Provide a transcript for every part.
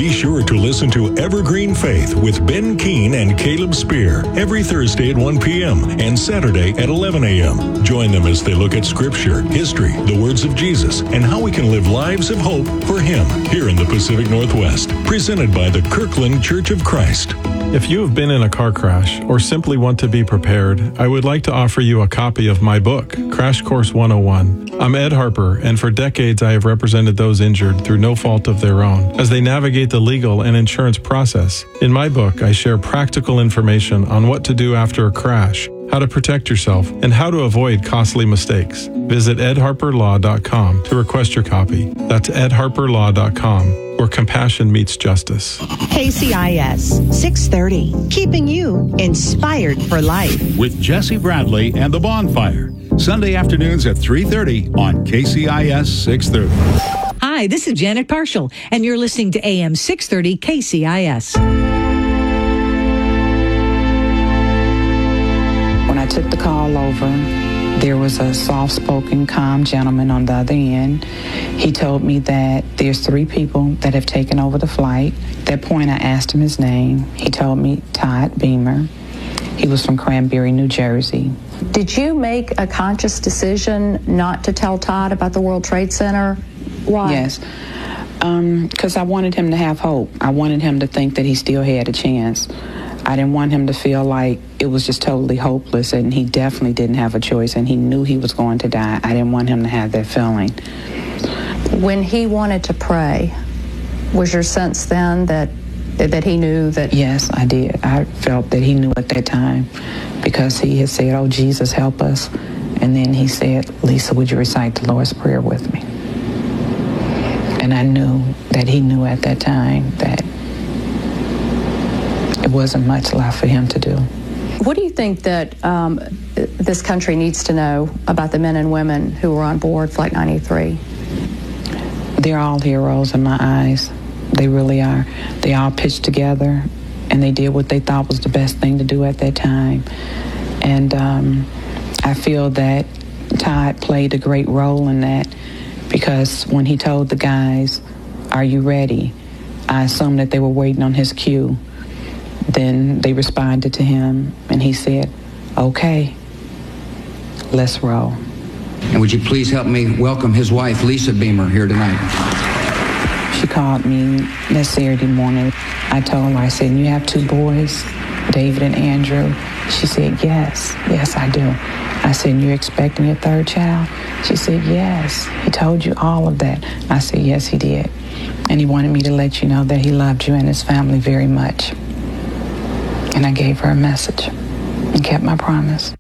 Be sure to listen to Evergreen Faith with Ben Keene and Caleb Spear every Thursday at 1 p.m. and Saturday at 11 a.m. Join them as they look at Scripture, history, the words of Jesus, and how we can live lives of hope for Him here in the Pacific Northwest. Presented by the Kirkland Church of Christ. If you have been in a car crash or simply want to be prepared, I would like to offer you a copy of my book, Crash Course 101. I'm Ed Harper, and for decades I have represented those injured through no fault of their own as they navigate the legal and insurance process. In my book, I share practical information on what to do after a crash, how to protect yourself, and how to avoid costly mistakes. Visit edharperlaw.com to request your copy. That's edharperlaw.com, where compassion meets justice. KCIS 630, keeping you inspired for life. With Jesse Bradley and The Bonfire, Sunday afternoons at 3:30 on KCIS 630. Hi, this is Janet Parshall, and you're listening to AM 630 KCIS. When I took the call over, there was a soft-spoken, calm gentleman on the other end. He told me that there's 3 people that have taken over the flight. At that point, I asked him his name. He told me Todd Beamer. He was from Cranberry, New Jersey. Did you make a conscious decision not to tell Todd about the World Trade Center? Why? Yes, because I wanted him to have hope. I wanted him to think that he still had a chance. I didn't want him to feel like it was just totally hopeless, and he definitely didn't have a choice, and he knew he was going to die. I didn't want him to have that feeling. When he wanted to pray, was your sense then that he knew that? Yes, I did. I felt that he knew at that time, because he had said, "Oh, Jesus, help us." And then he said, "Lisa, would you recite the Lord's Prayer with me?" And I knew that he knew at that time that it wasn't much left for him to do. What do you think that this country needs to know about the men and women who were on board Flight 93? They're all heroes in my eyes. They really are. They all pitched together, and they did what they thought was the best thing to do at that time. And I feel that Todd played a great role in that, because when he told the guys, "Are you ready?" I assumed that they were waiting on his cue. Then they responded to him, and he said, "Okay, let's roll." And would you please help me welcome his wife, Lisa Beamer, here tonight? She called me that Saturday morning. I told her, I said, "You have 2 boys, David and Andrew?" She said, yes, I do. I said, "You're expecting your 3rd child?" She said, "Yes. He told you all of that." I said, "Yes, he did. And he wanted me to let you know that he loved you and his family very much." And I gave her a message and kept my promise.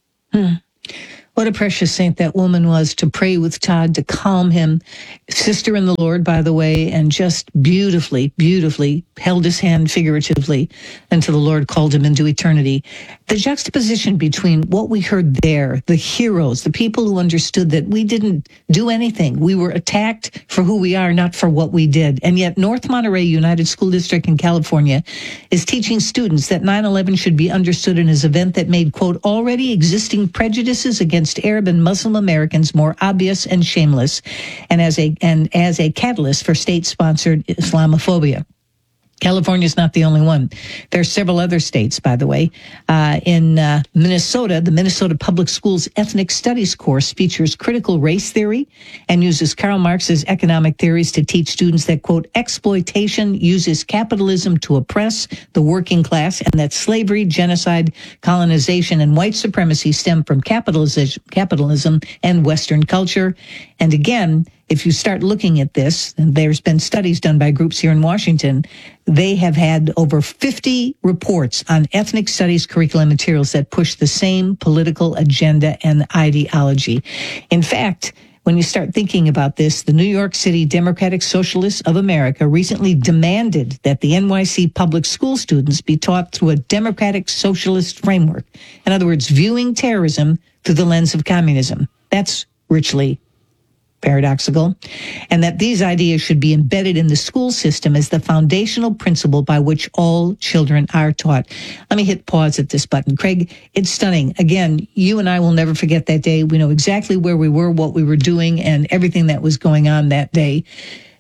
What a precious saint that woman was, to pray with Todd, to calm him. Sister in the Lord, by the way, and just beautifully, beautifully held his hand figuratively until the Lord called him into eternity. The juxtaposition between what we heard there, the heroes, the people who understood that we didn't do anything. We were attacked for who we are, not for what we did. And yet North Monterey United School District in California is teaching students that 9/11 should be understood in as an event that made, quote, already existing prejudices against Arab and Muslim Americans more obvious and shameless, and as a catalyst for state-sponsored Islamophobia. California is not the only one. There are several other states, by the way. In Minnesota, the Minnesota Public Schools Ethnic Studies course features critical race theory and uses Karl Marx's economic theories to teach students that, quote, exploitation uses capitalism to oppress the working class, and that slavery, genocide, colonization, and white supremacy stem from capitalism and Western culture. And again, if you start looking at this, and there's been studies done by groups here in Washington, they have had over 50 reports on ethnic studies curriculum materials that push the same political agenda and ideology. In fact, when you start thinking about this, the New York City Democratic Socialists of America recently demanded that the NYC public school students be taught through a democratic socialist framework. In other words, viewing terrorism through the lens of communism. That's richly paradoxical, and that these ideas should be embedded in the school system as the foundational principle by which all children are taught. Let me hit pause at this button. Craig, it's stunning. Again, you and I will never forget that day. We know exactly where we were, what we were doing, and everything that was going on that day.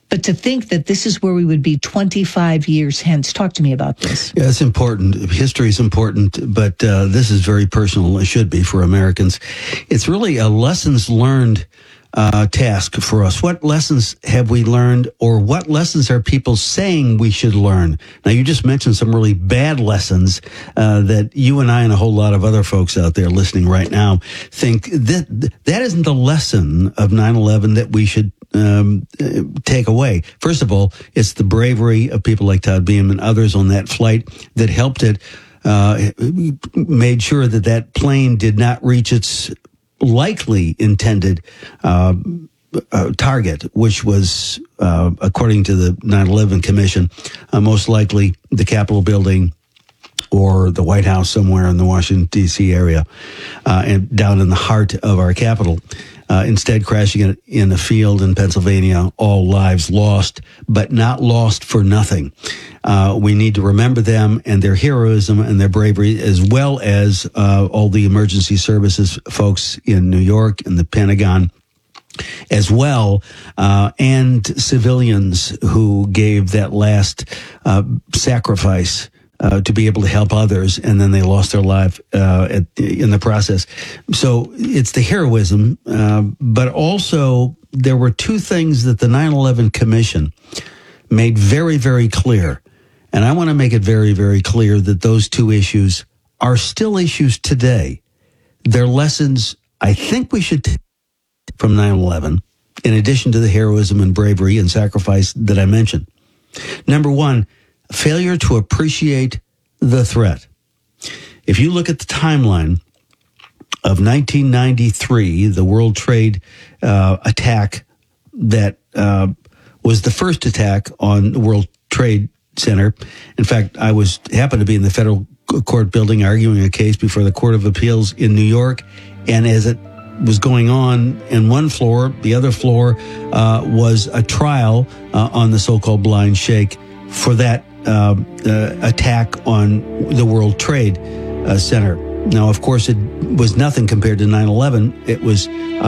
But to think that this is where we would be 25 years hence. Talk to me about this. Yeah, it's important. History is important, but this is very personal. It should be for Americans. It's really a lessons learned task for us. What lessons have we learned, or what lessons are people saying we should learn? Now, you just mentioned some really bad lessons that you and I and a whole lot of other folks out there listening right now think that isn't the lesson of 9/11 that we should take away. First of all, it's the bravery of people like Todd Beam and others on that flight that helped it, made sure that plane did not reach its likely intended target, which was, according to the 9/11 Commission, most likely the Capitol building or the White House somewhere in the Washington, D.C. area, and down in the heart of our capital. Instead, crashing it in a field in Pennsylvania, all lives lost, but not lost for nothing. We need to remember them and their heroism and their bravery, as well as all the emergency services folks in New York and the Pentagon, as well, and civilians who gave that last sacrifice to be able to help others, and then they lost their life in the process. So it's the heroism, but also there were two things that the 9/11 Commission made very, very clear. And I want to make it very, very clear that those two issues are still issues today. They're lessons I think we should take from 9/11, in addition to the heroism and bravery and sacrifice that I mentioned. Number one, failure to appreciate the threat. If you look at the timeline of 1993, the World Trade attack that was the first attack on the World Trade Center. In fact, I happened to be in the federal court building arguing a case before the Court of Appeals in New York, and as it was going on in one floor, the other floor was a trial on the so-called Blind Sheikh for that attack on the World Trade Center. Now, of course, it was nothing compared to 9/11. It was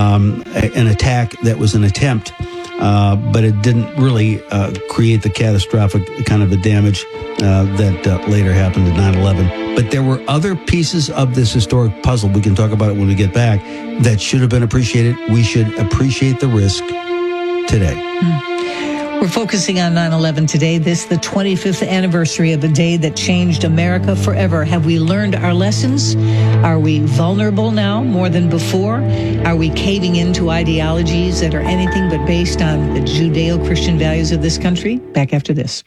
an attack that was an attempt, but it didn't really create the catastrophic kind of a damage that later happened at 9/11. But there were other pieces of this historic puzzle, we can talk about it when we get back, that should have been appreciated. We should appreciate the risk today. We're focusing on 9/11 today. This, the 25th anniversary of a day that changed America forever. Have we learned our lessons? Are we vulnerable now more than before? Are we caving into ideologies that are anything but based on the Judeo-Christian values of this country? Back after this.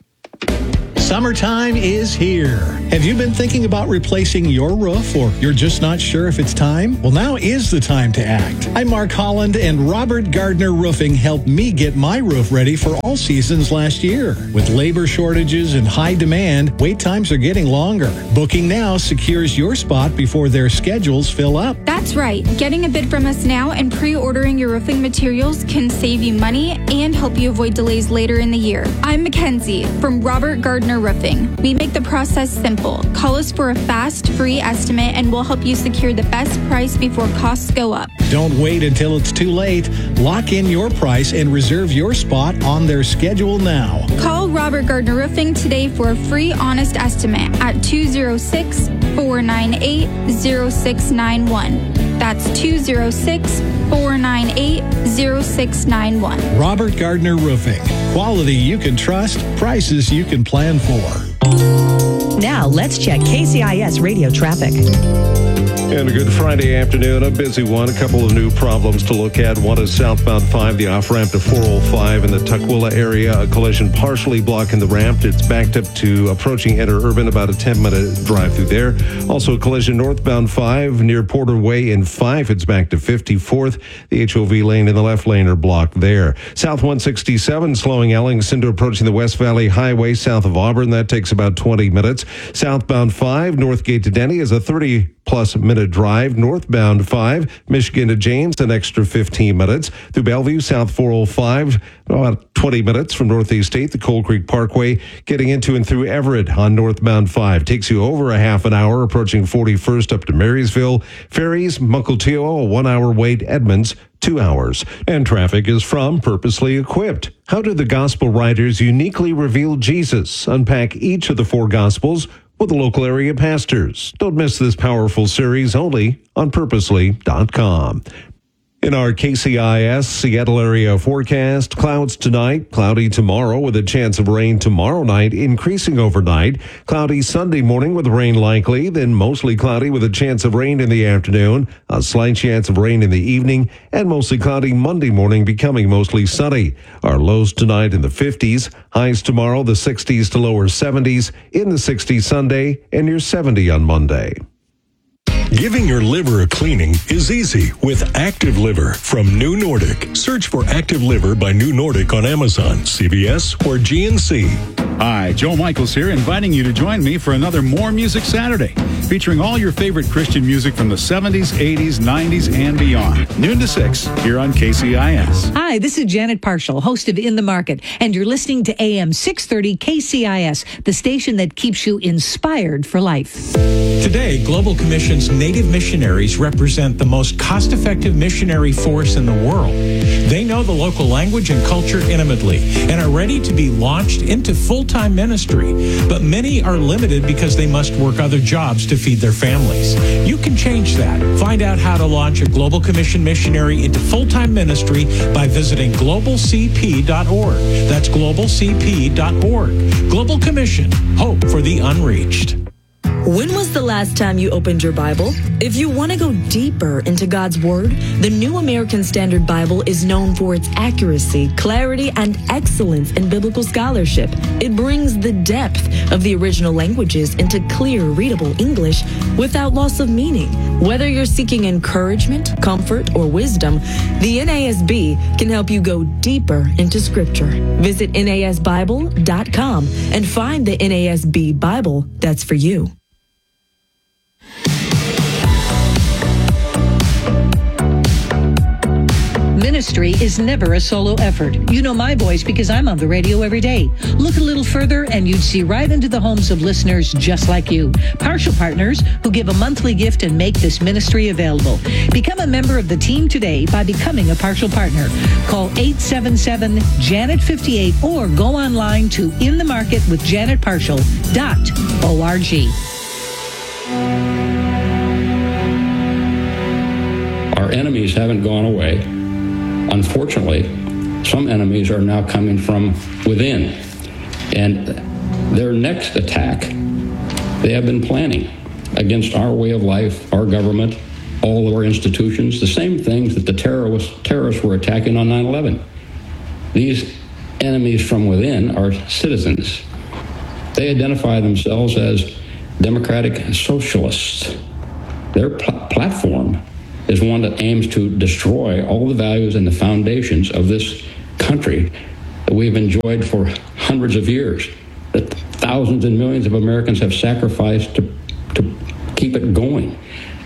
Summertime is here. Have you been thinking about replacing your roof, or you're just not sure if it's time? Well, now is the time to act. I'm Mark Holland, and Robert Gardner Roofing helped me get my roof ready for all seasons last year. With labor shortages and high demand, wait times are getting longer. Booking now secures your spot before their schedules fill up. That's right. Getting a bid from us now and pre-ordering your roofing materials can save you money and help you avoid delays later in the year. I'm Mackenzie from Robert Gardner Roofing. We make the process simple. Call us for a fast, free estimate, and we'll help you secure the best price before costs go up. Don't wait until it's too late. Lock in your price and reserve your spot on their schedule now. Call Robert Gardner Roofing today for a free, honest estimate at 206-498-0691. That's 206-498-0691. Robert Gardner Roofing. Quality you can trust, prices you can plan for. Now let's check KCIS radio traffic. And a good Friday afternoon, a busy one. A couple of new problems to look at. One is southbound 5, the off-ramp to 405 in the Tukwila area. A collision partially blocking the ramp. It's backed up to approaching Interurban, about a 10-minute drive through there. Also a collision northbound 5 near Porter Way in 5. It's back to 54th. The HOV lane and the left lane are blocked there. South 167 slowing Ellingson to approaching the West Valley Highway south of Auburn. That takes about 20 minutes. Southbound 5 Northgate to Denny is a 30-plus minute drive. Northbound 5, Michigan to James, an extra 15 minutes. Through Bellevue, South 405, about 20 minutes from Northeast State, the Coal Creek Parkway, getting into and through Everett on northbound 5. Takes you over a half an hour, approaching 41st up to Marysville. Ferries, Mukilteo, a 1-hour wait. Edmonds, 2 hours. And traffic is from Purposely Equipped. How do the gospel writers uniquely reveal Jesus? Unpack each of the 4 gospels with the local area pastors. Don't miss this powerful series only on purposely.com. In our KCIS Seattle area forecast, clouds tonight, cloudy tomorrow with a chance of rain tomorrow night, increasing overnight. Cloudy Sunday morning with rain likely, then mostly cloudy with a chance of rain in the afternoon, a slight chance of rain in the evening, and mostly cloudy Monday morning, becoming mostly sunny. Our lows tonight in the 50s, highs tomorrow the 60s to lower 70s, in the 60s Sunday, and near 70 on Monday. Giving your liver a cleaning is easy with Active Liver from New Nordic. Search for Active Liver by New Nordic on Amazon, CVS, or GNC. Hi, Joe Michaels here, inviting you to join me for another More Music Saturday, featuring all your favorite Christian music from the 70s, 80s, 90s, and beyond. Noon to 6 here on KCIS. Hi, this is Janet Parshall, host of In the Market, and you're listening to AM 630 KCIS, the station that keeps you inspired for life. Today, Global Commission's Native missionaries represent the most cost-effective missionary force in the world. They know the local language and culture intimately and are ready to be launched into full-time ministry. But many are limited because they must work other jobs to feed their families. You can change that. Find out how to launch a Global Commission missionary into full-time ministry by visiting globalcp.org. That's globalcp.org. Global Commission, hope for the unreached. When was the last time you opened your Bible? If you want to go deeper into God's Word, the New American Standard Bible is known for its accuracy, clarity, and excellence in biblical scholarship. It brings the depth of the original languages into clear, readable English without loss of meaning. Whether you're seeking encouragement, comfort, or wisdom, the NASB can help you go deeper into Scripture. Visit NASBible.com and find the NASB Bible that's for you. Ministry is never a solo effort. You know my voice because I'm on the radio every day. Look a little further and you'd see right into the homes of listeners just like you. Partial partners who give a monthly gift and make this ministry available. Become a member of the team today by becoming a partial partner. Call 877-JANET58 or go online to inthemarketwithjanetparshall.org. Our enemies haven't gone away. Unfortunately, some enemies are now coming from within. And their next attack, they have been planning against our way of life, our government, all of our institutions, the same things that the terrorists were attacking on 9/11. These enemies from within are citizens. They identify themselves as democratic socialists. Their platform is one that aims to destroy all the values and the foundations of this country that we've enjoyed for hundreds of years, that thousands and millions of Americans have sacrificed to keep it going.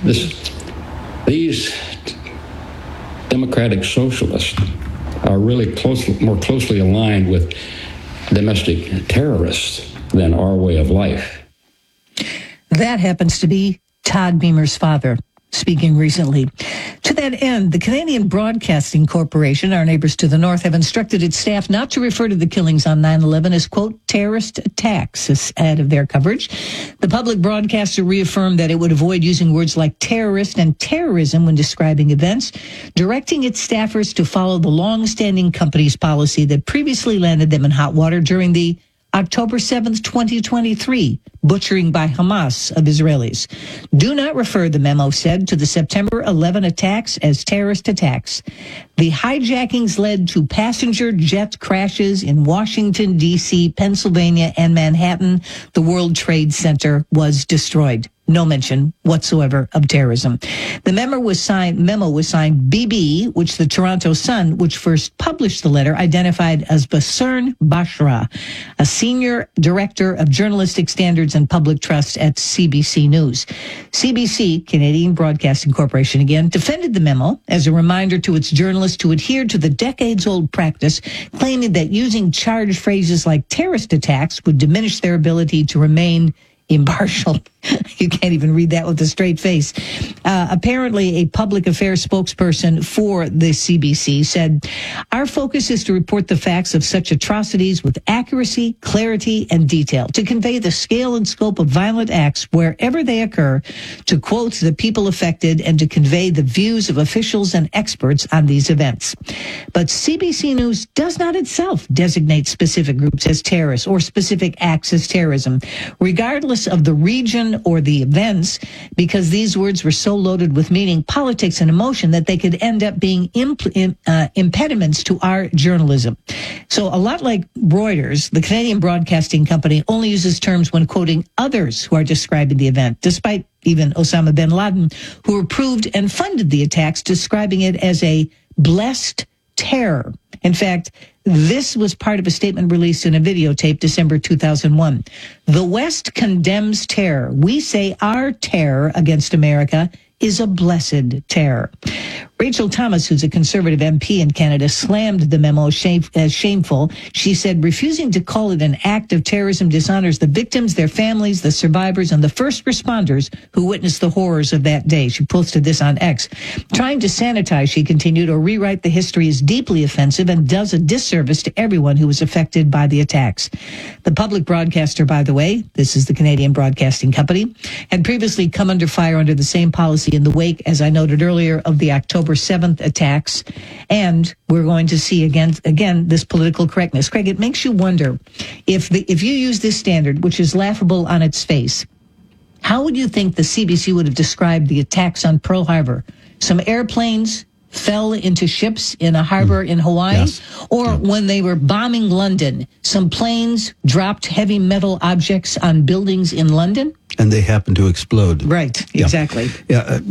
These democratic socialists are really more closely aligned with domestic terrorists than our way of life. That happens to be Todd Beamer's father, speaking recently. To that end, the Canadian Broadcasting Corporation, our neighbors to the north, have instructed its staff not to refer to the killings on 9/11 as, quote, terrorist attacks, as out of their coverage. The public broadcaster reaffirmed that it would avoid using words like terrorist and terrorism when describing events, directing its staffers to follow the long-standing company's policy that previously landed them in hot water during the October 7th, 2023, butchering by Hamas of Israelis. Do not refer, the memo said, to the September 11 attacks as terrorist attacks. The hijackings led to passenger jet crashes in Washington, D.C., Pennsylvania, and Manhattan. The World Trade Center was destroyed. No mention whatsoever of terrorism. The memo was signed BB, which the Toronto Sun, which first published the letter, identified as Basern Bashra, a senior director of journalistic standards and public trust at CBC News. CBC, Canadian Broadcasting Corporation again, defended the memo as a reminder to its journalists to adhere to the decades-old practice, claiming that using charged phrases like terrorist attacks would diminish their ability to remain impartial. You can't even read that with a straight face. Apparently, a public affairs spokesperson for the CBC said, "Our focus is to report the facts of such atrocities with accuracy, clarity, and detail, to convey the scale and scope of violent acts wherever they occur, to quote the people affected, and to convey the views of officials and experts on these events." But CBC News does not itself designate specific groups as terrorists or specific acts as terrorism, regardless of the region or the events, because these words were so loaded with meaning, politics, and emotion that they could end up being impediments to our journalism. So a lot like Reuters, the Canadian Broadcasting Company only uses terms when quoting others who are describing the event, despite even Osama bin Laden, who approved and funded the attacks, describing it as a blessed terror. In fact, this was part of a statement released in a videotape December 2001. "The West condemns terror. We say our terror against America is a blessed terror." Rachel Thomas, who's a conservative MP in Canada, slammed the memo as shameful. She said, "Refusing to call it an act of terrorism dishonors the victims, their families, the survivors, and the first responders who witnessed the horrors of that day." She posted this on X. "Trying to sanitize," she continued, "or rewrite the history is deeply offensive and does a disservice to everyone who was affected by the attacks." The public broadcaster, by the way, this is the Canadian Broadcasting Company, had previously come under fire under the same policy in the wake, as I noted earlier, of the October 7th attacks. And we're going to see again this political correctness. Craig, it makes you wonder if you use this standard, which is laughable on its face, how would you think the CBC would have described the attacks on Pearl Harbor? Some airplanes fell into ships in a harbor in Hawaii, yes. Or when they were bombing London, some planes dropped heavy metal objects on buildings in London? And they happened to explode. Right, exactly. Yeah,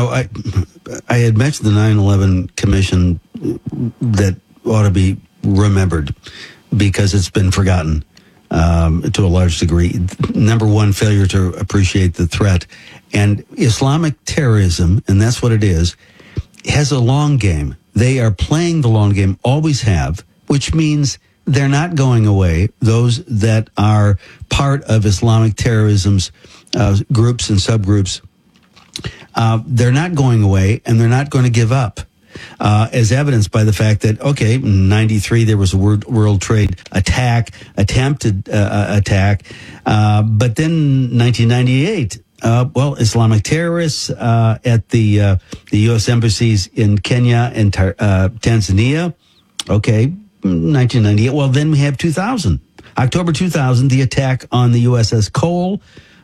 I had mentioned the 9/11 Commission that ought to be remembered because it's been forgotten to a large degree. Number one, failure to appreciate the threat. And Islamic terrorism, and that's what it is, has a long game. They are playing the long game, always have, which means they're not going away. Those that are part of Islamic terrorism's groups and subgroups, they're not going away, and they're not going to give up, as evidenced by the fact that, okay, in 93, there was a World Trade attempted attack, but then 1998, Islamic terrorists at the U.S. embassies in Kenya and Tanzania. Okay, 1998. Well, then we have 2000. October 2000, the attack on the USS Cole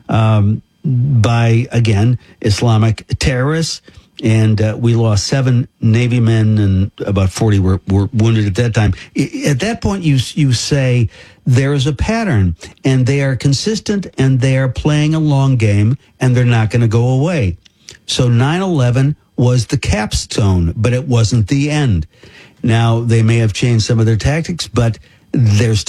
by, again, Islamic terrorists. And we lost 7 Navy men and about 40 were wounded at that time. At that point, you say there is a pattern, and they are consistent, and they are playing a long game, and they're not going to go away. So 9/11 was the capstone, but it wasn't the end. Now, they may have changed some of their tactics, but they're still